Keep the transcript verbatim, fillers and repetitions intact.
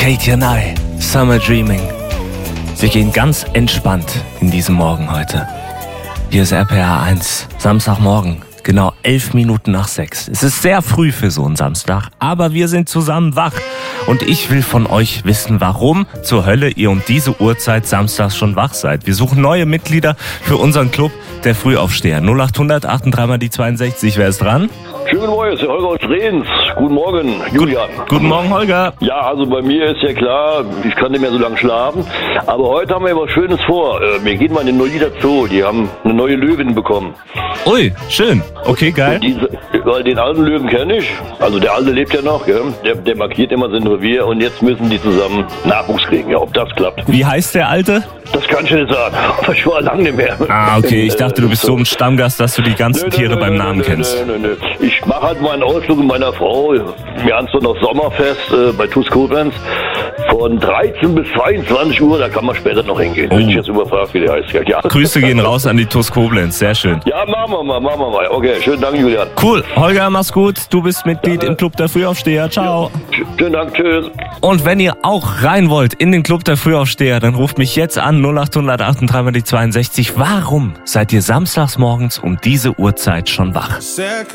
Katie and I, Summer Dreaming. Wir gehen ganz entspannt in diesen Morgen heute. Hier ist R P R eins, Samstagmorgen, genau elf Minuten nach sechs. Es ist sehr früh für so einen Samstag, aber wir sind zusammen wach. Und ich will von euch wissen, warum zur Hölle ihr um diese Uhrzeit samstags schon wach seid. Wir suchen neue Mitglieder für unseren Club der Frühaufsteher. null acht hundert achtunddreißig mal die zweiundsechzig, wer ist dran? Schönen Guten Morgen, ist der Holger aus Rehns. Guten Morgen, Julian. Gut, guten Morgen, Holger. Ja, also bei mir ist ja klar, ich kann nicht mehr so lange schlafen. Aber heute haben wir was Schönes vor. Wir gehen mal in den Neuliter Zoo. Die haben eine neue Löwin bekommen. Ui, schön. Okay, geil. Und diese, weil den alten Löwen kenne ich. Also der alte lebt ja noch, gell? Der, der markiert immer sein Revier. Und jetzt müssen die zusammen Nachwuchs kriegen. Ja, ob das klappt. Wie heißt der Alte? Das kann ich nicht sagen. Aber ich war lange nicht mehr. Ah, okay. Ich dachte, du bist so ein Stammgast, dass du die ganzen Nö, nö, Tiere nö, beim nö, Namen nö, kennst. Nö, nö, nö. Ich mache halt mal einen Ausflug mit meiner Frau. Wir haben so noch Sommerfest äh, bei TuS Koblenz. Von dreizehn bis zweiundzwanzig Uhr, da kann man später noch hingehen. Oh. Bin ich jetzt überfragt, wie der heißt. Ja. Grüße gehen raus an die TuS Koblenz. Sehr schön. Ja, machen wir mal, machen wir mal. Okay, schönen Dank, Julian. Cool. Holger, mach's gut. Du bist Mitglied im Club der Frühaufsteher. Ciao. Schönen Dank, tschüss. Und wenn ihr auch rein wollt in den Club der Frühaufsteher, dann ruft mich jetzt an null acht hundert achtunddreißig mal die zweiundsechzig. Warum seid ihr samstags morgens um diese Uhrzeit schon wach?